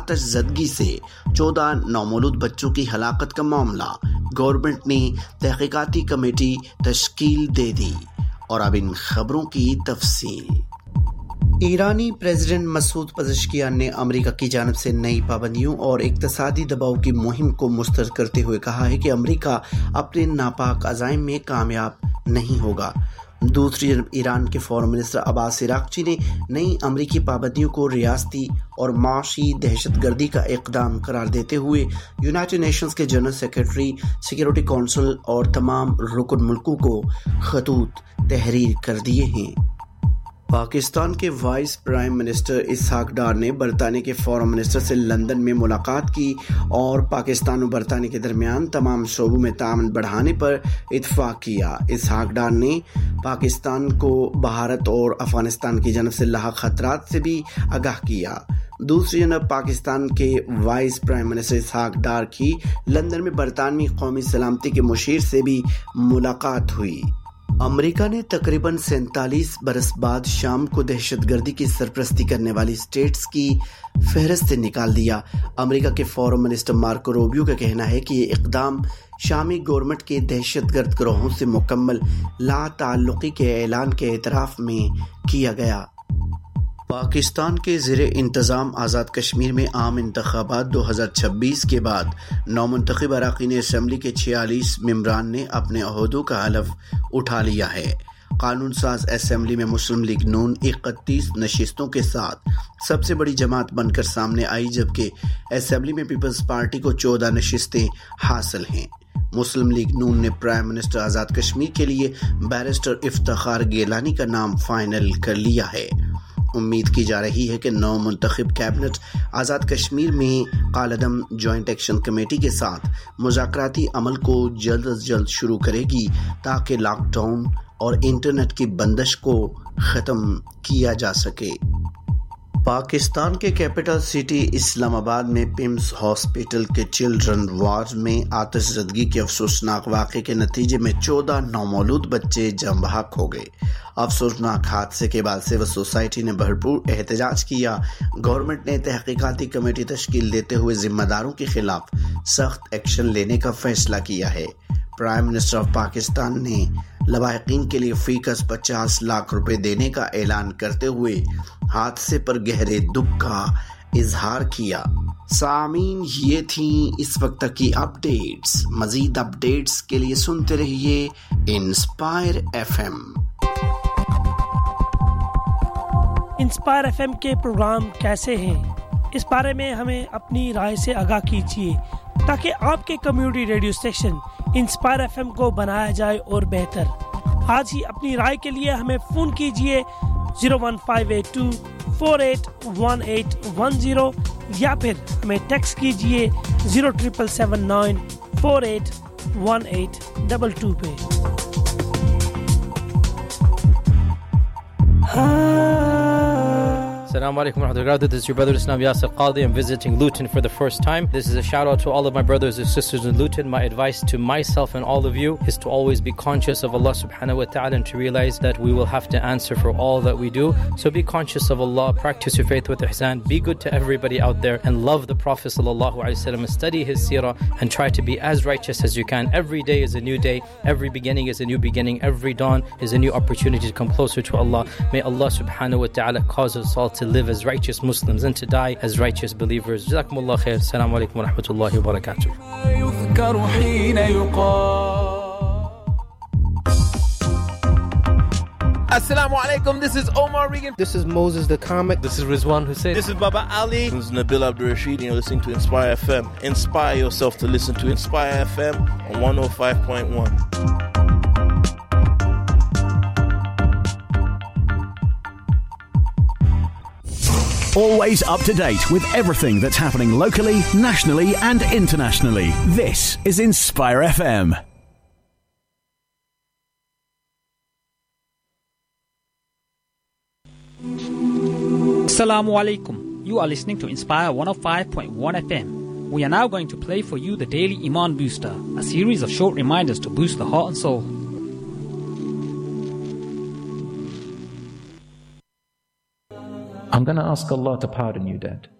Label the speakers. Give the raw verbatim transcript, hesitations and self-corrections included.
Speaker 1: آتش زدگی سے چودہ نومولود بچوں کی ہلاکت کا معاملہ، گورنمنٹ نے تحقیقاتی کمیٹی تشکیل دے دی۔ اور اب ان خبروں کی تفصیل۔ ایرانی پریزیڈنٹ مسعود پزشکیان نے امریکہ کی جانب سے نئی پابندیوں اور اقتصادی دباؤ کی مہم کو مسترد کرتے ہوئے کہا ہے کہ امریکہ اپنے ناپاک عزائم میں کامیاب نہیں ہوگا۔ دوسری جانب ایران کے فورن منسٹر عباس عراقچی نے نئی امریکی پابندیوں کو ریاستی اور معاشی دہشت گردی کا اقدام قرار دیتے ہوئے یونائٹڈ نیشنز کے جنرل سیکرٹری، سیکورٹی کونسل اور تمام رکن ملکوں کو خطوط تحریر کر دیے ہیں۔ پاکستان کے voice prime minister Ishaq Dar نے برطانیہ کے فورن منسٹر سے لندن میں ملاقات کی اور پاکستان و برطانیہ کے درمیان تمام شعبوں میں تعاون بڑھانے پر اتفاق کیا۔ اسحاق ڈار نے پاکستان کو بھارت اور افغانستان کی جانب سے لاحق خطرات سے بھی آگاہ کیا۔ دوسری جانب پاکستان کے voice prime minister Ishaq Dar کی لندن میں برطانوی قومی سلامتی کے مشیر سے بھی ملاقات ہوئی۔ امریکہ نے تقریباً سینتالیس برس بعد شام کو دہشت گردی کی سرپرستی کرنے والی اسٹیٹس کی فہرست سے نکال دیا۔ امریکہ کے فورن منسٹر مارکو روبیو کا کہنا ہے کہ یہ اقدام شامی گورنمنٹ کے دہشت گرد گروہوں سے مکمل لا تعلقی کے اعلان کے اعتراف میں کیا گیا۔ پاکستان کے زیر انتظام آزاد کشمیر میں عام انتخابات دو ہزار چھبیس کے بعد نومنتخب اراکین اسمبلی کے چھیالیس ممبران نے اپنے عہدوں کا حلف اٹھا لیا ہے۔ قانون ساز اسمبلی میں مسلم لیگ نون اکتیس نشستوں کے ساتھ سب سے بڑی جماعت بن کر سامنے آئی، جبکہ اسمبلی میں پیپلز پارٹی کو چودہ نشستیں حاصل ہیں۔ مسلم لیگ نون نے پرائم منسٹر آزاد کشمیر کے لیے بیرسٹر افتخار گیلانی کا نام فائنل کر لیا ہے۔ امید کی جا رہی ہے کہ نو منتخب کیبنٹ آزاد کشمیر میں کالعدم جوائنٹ ایکشن کمیٹی کے ساتھ مذاکراتی عمل کو جلد از جلد شروع کرے گی تاکہ لاک ڈاؤن اور انٹرنیٹ کی بندش کو ختم کیا جا سکے۔ پاکستان کے کیپٹل سٹی اسلام آباد میں پمس ہاسپٹل کے چلڈرن وارڈ میں آتش زدگی کے افسوسناک واقعے کے نتیجے میں چودہ نومولود بچے جاں بحق ہو گئے۔ افسوسناک حادثے کے بعد سول سوسائٹی نے بھرپور احتجاج کیا۔ گورنمنٹ نے تحقیقاتی کمیٹی تشکیل دیتے ہوئے ذمہ داروں کے خلاف سخت ایکشن لینے کا فیصلہ کیا ہے۔ پرائم منسٹر آف پاکستان نے لواحقین کے لیے فی کس پچاس لاکھ روپے دینے کا اعلان کرتے ہوئے حادثے پر گہرے دکھ کا اظہار کیا۔ سامعین، یہ تھیں اس وقت تک کی اپڈیٹس۔ مزید اپڈیٹس کے لیے سنتے رہیے inspire F M.
Speaker 2: Inspire F M کے پروگرام کیسے ہیں، اس بارے میں ہمیں اپنی رائے سے آگاہ کیجیے تاکہ آپ کے community radio station inspire F M کو بنایا جائے اور بہتر۔ آج ہی اپنی رائے کے لیے ہمیں فون کیجیے zero one five eight to four eight one at one zero یا پھر ہمیں ٹیکسٹ کیجیے zero triple seven nine four eight one eight double to پہ۔
Speaker 3: Assalamu alaikum wa rahmatullahi. This is your brother Islam Yasir Qadi. I'm visiting Luton for the first time. This is a shout out to all of my brothers and sisters in Luton. My advice to myself and all of you is to always be conscious of Allah subhanahu wa ta'ala and to realize that we will have to answer for all that we do. So be conscious of Allah, practice your faith with ihsan, be good to everybody out there and love the Prophet sallallahu alaihi wasallam and study his seerah and try to be as righteous as you can. Every day is a new day. Every beginning is a new beginning. Every dawn is a new opportunity to come closer to Allah. May Allah subhanahu wa ta'ala cause us all to live as righteous Muslims and to die as righteous believers. Jazakumullah khair. Assalamu alaikum wa rahmatullahi wa barakatuh.
Speaker 4: Assalamu alaikum, this is Omar Regan.
Speaker 5: This is Moses the Comic.
Speaker 6: This is Rizwan Hussein.
Speaker 4: This is Baba Ali.
Speaker 7: This is Nabil Abdul Rashid and you're listening to Inspire F M. Inspire yourself to listen to Inspire F M on one oh five point one.
Speaker 8: Always up to date with everything that's happening locally, nationally and internationally. This is Inspire F M.
Speaker 9: Assalamu alaikum. You are listening to Inspire one oh five point one F M. We are now going to play for you the Daily Iman Booster, a series of short reminders to boost the heart and soul.
Speaker 6: I'm going to ask Allah to pardon you, Dad.